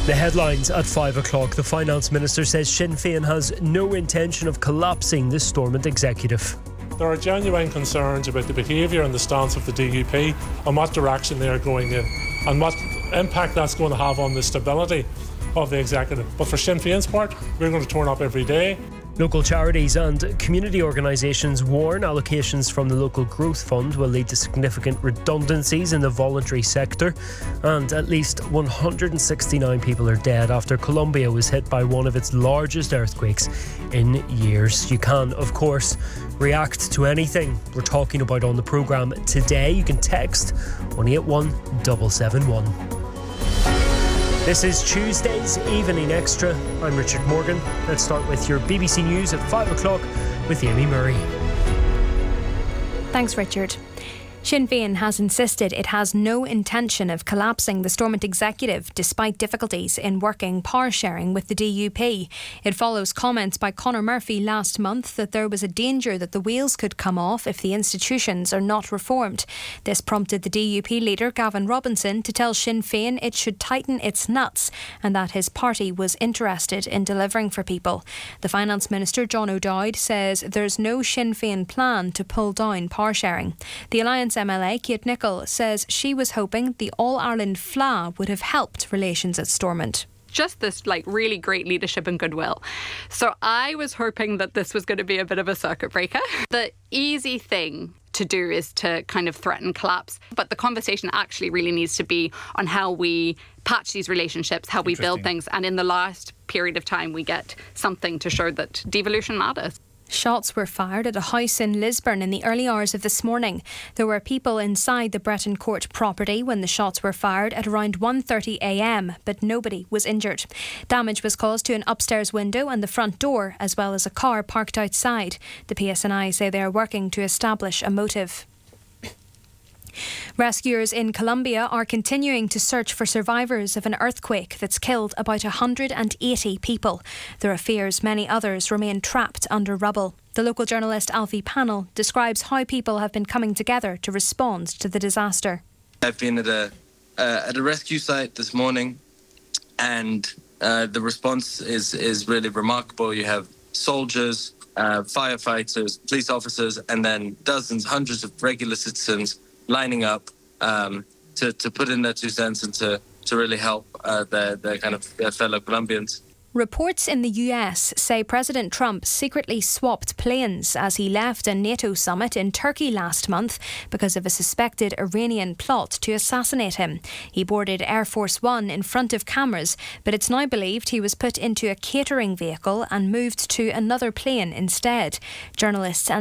The headlines at 5 o'clock. The Finance Minister says Sinn Féin has no intention of collapsing the Stormont executive. There are genuine concerns about the behaviour and the stance of the DUP and what direction they are going in and what impact that's going to have on the stability of the executive. But for Sinn Féin's part, we're going to turn up every day. Local charities and community organisations warn allocations from the Local Growth Fund will lead to significant redundancies in the voluntary sector, and at least 169 people are dead after Colombia was hit by one of its largest earthquakes in years. You can, of course, react to anything we're talking about on the programme today. You can text 181771. This is Tuesday's Evening Extra. I'm Richard Morgan. Let's start with your BBC News at 5 o'clock with Amy Murray. Thanks, Richard. Sinn Féin has insisted it has no intention of collapsing the Stormont executive despite difficulties in working power sharing with the DUP. It follows comments by Conor Murphy last month that there was a danger that the wheels could come off if the institutions are not reformed. This prompted the DUP leader Gavin Robinson to tell Sinn Féin it should tighten its nuts and that his party was interested in delivering for people. The Finance Minister John O'Dowd says there's no Sinn Féin plan to pull down power sharing. The Alliance MLA Kate Nicholl says she was hoping the All-Ireland FLA would have helped relations at Stormont. Just this really great leadership and goodwill. So I was hoping that this was going to be a bit of a circuit breaker. The easy thing to do is to kind of threaten collapse. But the conversation actually really needs to be on how we patch these relationships, how we build things. And in the last period of time, we get something to show that devolution matters. Shots were fired at a house in Lisburn in the early hours of this morning. There were people inside the Breton Court property when the shots were fired at around 1:30 a.m, but nobody was injured. Damage was caused to an upstairs window and the front door, as well as a car parked outside. The PSNI say they are working to establish a motive. Rescuers in Colombia are continuing to search for survivors of an earthquake that's killed about 180 people. There are fears many others remain trapped under rubble. The local journalist Alfie Pannell describes how people have been coming together to respond to the disaster. I've been at a rescue site this morning, and the response is really remarkable. You have soldiers, firefighters, police officers, and then dozens, hundreds of regular citizens lining up to put in their 2 cents and to really help their fellow Colombians. Reports in the US say President Trump secretly swapped planes as he left a NATO summit in Turkey last month because of a suspected Iranian plot to assassinate him. He boarded Air Force One in front of cameras, but it's now believed he was put into a catering vehicle and moved to another plane instead. Journalists and